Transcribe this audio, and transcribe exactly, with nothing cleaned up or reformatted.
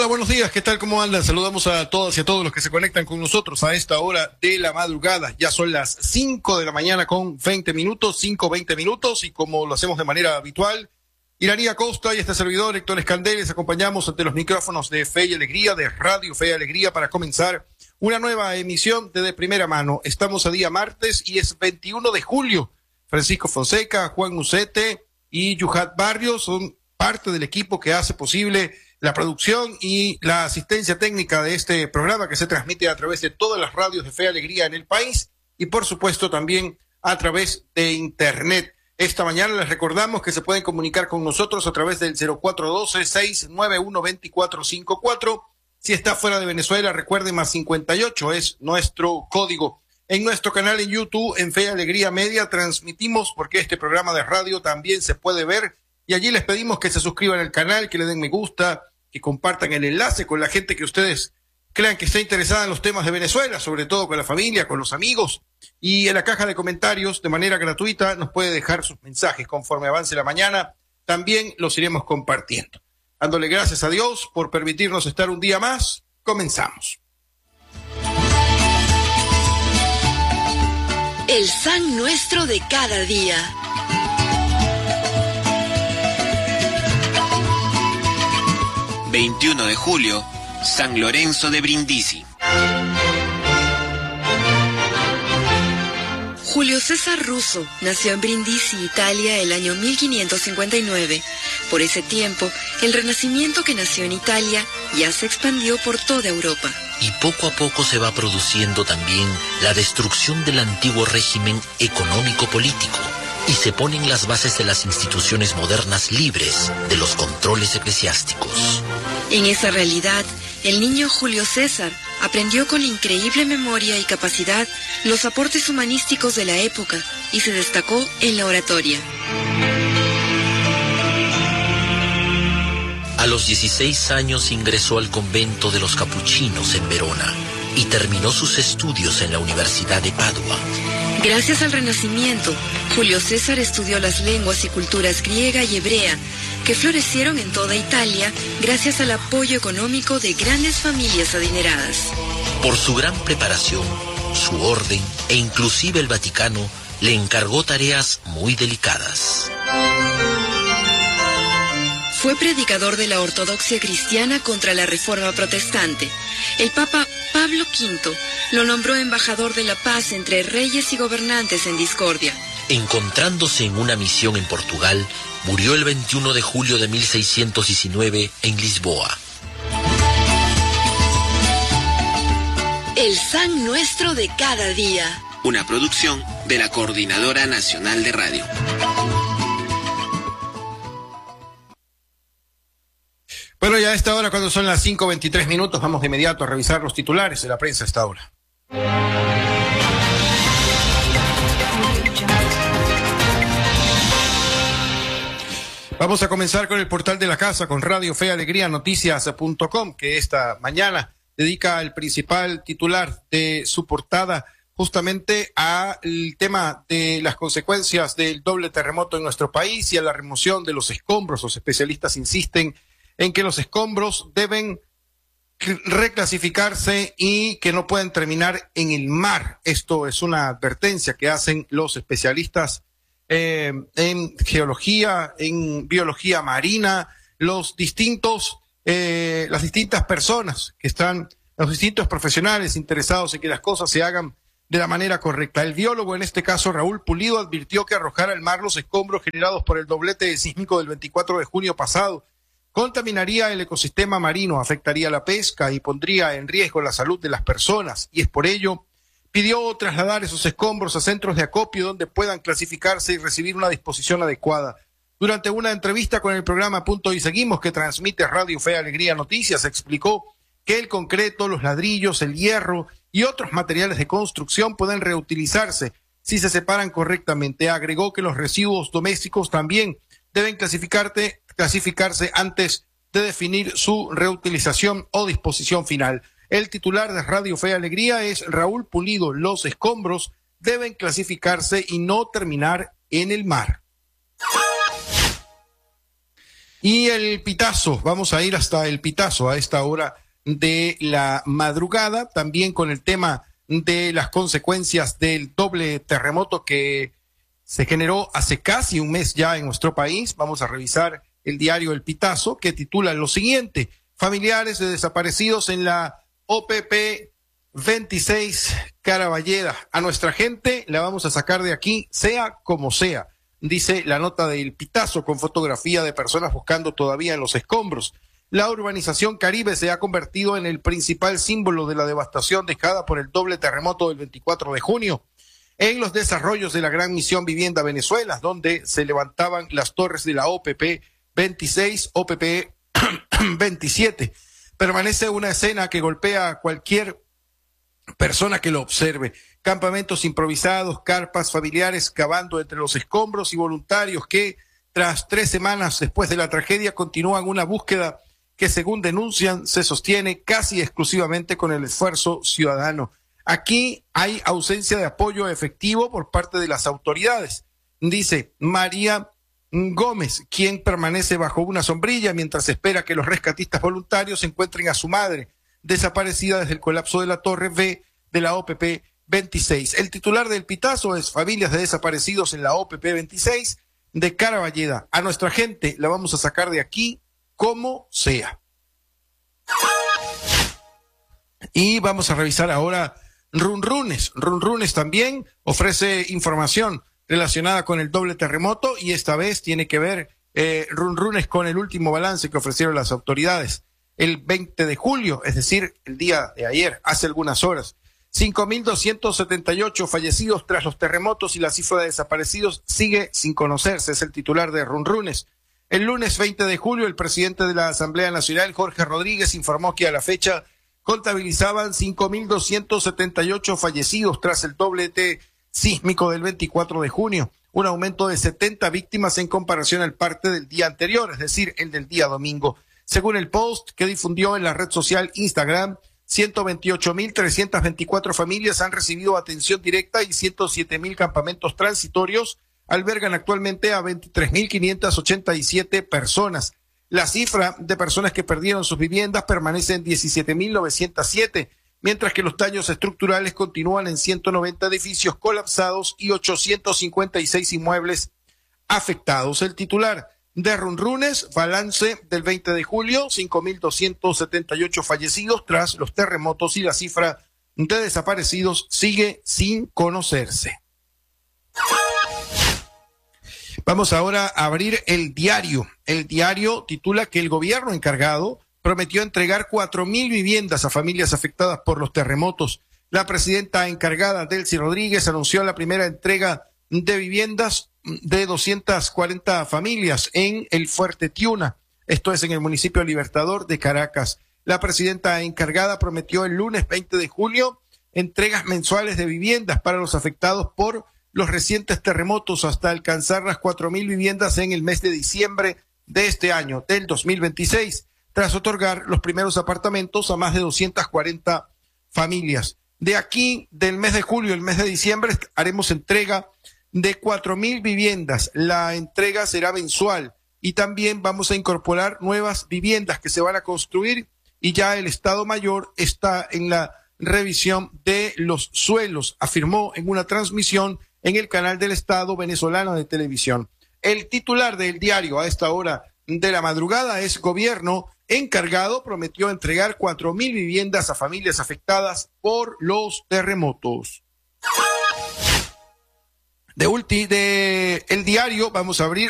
Hola, buenos días, ¿qué tal? ¿Cómo andan? Saludamos a todas y a todos los que se conectan con nosotros a esta hora de la madrugada. Ya son las cinco de la mañana con veinte minutos, cinco, veinte minutos, y como lo hacemos de manera habitual, Iranía Costa y este servidor, Héctor Escandel, les acompañamos ante los micrófonos de Fe y Alegría, de Radio Fe y Alegría, para comenzar una nueva emisión de De Primera Mano. Estamos a día martes y es veintiuno de julio. Francisco Fonseca, Juan Musete y Yuhat Barrios son parte del equipo que hace posible la producción y la asistencia técnica de este programa, que se transmite a través de todas las radios de Fe y Alegría en el país y por supuesto también a través de internet. Esta mañana les recordamos que se pueden comunicar con nosotros a través del cero cuatro uno dos, seis nueve uno, dos cuatro cinco cuatro. Si está fuera de Venezuela, recuerden, más cincuenta y ocho es nuestro código. En nuestro canal en YouTube, en Fe y Alegría Media, transmitimos porque este programa de radio también se puede ver, y allí les pedimos que se suscriban al canal, que le den me gusta, que compartan el enlace con la gente que ustedes crean que está interesada en los temas de Venezuela, sobre todo con la familia, con los amigos. Y en la caja de comentarios, de manera gratuita, nos puede dejar sus mensajes. Conforme avance la mañana, también los iremos compartiendo. Dándole gracias a Dios por permitirnos estar un día más, comenzamos. El San Nuestro de cada día. veintiuno de julio, San Lorenzo de Brindisi. Julio César Russo nació en Brindisi, Italia, el año mil quinientos cincuenta y nueve. Por ese tiempo, el Renacimiento, que nació en Italia, ya se expandió por toda Europa. Y poco a poco se va produciendo también la destrucción del antiguo régimen económico-político, y se ponen las bases de las instituciones modernas libres de los controles eclesiásticos. En esa realidad, el niño Julio César aprendió con increíble memoria y capacidad los aportes humanísticos de la época y se destacó en la oratoria. A los dieciséis años ingresó al convento de los capuchinos en Verona y terminó sus estudios en la Universidad de Padua. Gracias al Renacimiento, Julio César estudió las lenguas y culturas griega y hebrea, que florecieron en toda Italia gracias al apoyo económico de grandes familias adineradas. Por su gran preparación, su orden e inclusive el Vaticano le encargó tareas muy delicadas. Fue predicador de la ortodoxia cristiana contra la Reforma protestante. El Papa Pablo quinto lo nombró embajador de la paz entre reyes y gobernantes en discordia. Encontrándose en una misión en Portugal, murió el veintiuno de julio de mil seiscientos diecinueve en Lisboa. El San Nuestro de cada día. Una producción de la Coordinadora Nacional de Radio. Bueno, ya a esta hora, cuando son las cinco veintitrés minutos, vamos de inmediato a revisar los titulares de la prensa a esta hora. Vamos a comenzar con el portal de la casa, con Radio Fe y Alegría Noticias punto com, que esta mañana dedica el principal titular de su portada justamente al tema de las consecuencias del doble terremoto en nuestro país y a la remoción de los escombros. Los especialistas insisten en que los escombros deben reclasificarse y que no pueden terminar en el mar. Esto es una advertencia que hacen los especialistas eh, en geología, en biología marina, los distintos, eh, las distintas personas que están, los distintos profesionales interesados en que las cosas se hagan de la manera correcta. El biólogo, en este caso Raúl Pulido, advirtió que arrojar al mar los escombros generados por el doblete sísmico del veinticuatro de junio pasado contaminaría el ecosistema marino, afectaría la pesca y pondría en riesgo la salud de las personas, y es por ello pidió trasladar esos escombros a centros de acopio donde puedan clasificarse y recibir una disposición adecuada. Durante una entrevista con el programa Punto y Seguimos, que transmite Radio Fe y Alegría Noticias, explicó que el concreto, los ladrillos, el hierro y otros materiales de construcción pueden reutilizarse si se separan correctamente. Agregó que los residuos domésticos también deben clasificarse clasificarse antes de definir su reutilización o disposición final. El titular de Radio Fe y Alegría es Raúl Pulido. Los escombros deben clasificarse y no terminar en el mar. Y el Pitazo, vamos a ir hasta el Pitazo a esta hora de la madrugada, también con el tema de las consecuencias del doble terremoto que se generó hace casi un mes ya en nuestro país. Vamos a revisar el diario El Pitazo, que titula lo siguiente: familiares de desaparecidos en la O P P veintiséis Caraballeda. A nuestra gente la vamos a sacar de aquí, sea como sea, dice la nota del Pitazo, con fotografía de personas buscando todavía en los escombros. La urbanización Caribe se ha convertido en el principal símbolo de la devastación dejada por el doble terremoto del veinticuatro de junio. En los desarrollos de la Gran Misión Vivienda Venezuela, donde se levantaban las torres de la O P P veintiséis, O P P veintisiete, permanece una escena que golpea a cualquier persona que lo observe. Campamentos improvisados, carpas familiares cavando entre los escombros y voluntarios que, tras tres semanas después de la tragedia, continúan una búsqueda que, según denuncian, se sostiene casi exclusivamente con el esfuerzo ciudadano. Aquí hay ausencia de apoyo efectivo por parte de las autoridades, dice María Gómez, quien permanece bajo una sombrilla mientras espera que los rescatistas voluntarios encuentren a su madre, desaparecida desde el colapso de la Torre B de la O P P veintiséis. El titular del Pitazo es: familias de desaparecidos en la O P P veintiséis de Caraballeda. A nuestra gente la vamos a sacar de aquí como sea. Y vamos a revisar ahora Runrunes. Runrunes también ofrece información relacionada con el doble terremoto, y esta vez tiene que ver eh, Runrunes con el último balance que ofrecieron las autoridades el veinte de julio, es decir, el día de ayer, hace algunas horas. cinco mil doscientos setenta y ocho fallecidos tras los terremotos y la cifra de desaparecidos sigue sin conocerse, es el titular de Runrunes. El lunes veinte de julio, el presidente de la Asamblea Nacional, Jorge Rodríguez, informó que a la fecha contabilizaban cinco mil doscientos setenta y ocho fallecidos tras el doblete sísmico del veinticuatro de junio, un aumento de setenta víctimas en comparación al parte del día anterior, es decir, el del día domingo. Según el post que difundió en la red social Instagram, ciento veintiocho mil trescientas veinticuatro familias han recibido atención directa y ciento siete mil campamentos transitorios albergan actualmente a veintitrés mil quinientas ochenta y siete personas. La cifra de personas que perdieron sus viviendas permanece en diecisiete mil novecientos siete, mientras que los daños estructurales continúan en ciento noventa edificios colapsados y ochocientos cincuenta y seis inmuebles afectados. El titular de Runrunes, balance del veinte de julio, cinco mil doscientos setenta y ocho fallecidos tras los terremotos y la cifra de desaparecidos sigue sin conocerse. Vamos ahora a abrir el diario. El diario titula que el gobierno encargado prometió entregar cuatro mil viviendas a familias afectadas por los terremotos. La presidenta encargada, Delcy Rodríguez, anunció la primera entrega de viviendas de doscientas cuarenta familias en el Fuerte Tiuna. Esto es en el municipio Libertador de Caracas. La presidenta encargada prometió el lunes veinte de julio entregas mensuales de viviendas para los afectados por los recientes terremotos hasta alcanzar las cuatro mil viviendas en el mes de diciembre de este año, del dos mil veintiséis, tras otorgar los primeros apartamentos a más de doscientas cuarenta familias. De aquí, del mes de julio al mes de diciembre, haremos entrega de cuatro mil viviendas. La entrega será mensual y también vamos a incorporar nuevas viviendas que se van a construir, y ya el Estado Mayor está en la revisión de los suelos, afirmó en una transmisión en el canal del Estado venezolano de televisión. El titular del diario a esta hora de la madrugada es: gobierno encargado prometió entregar cuatro mil viviendas a familias afectadas por los terremotos. De ulti de el diario vamos a abrir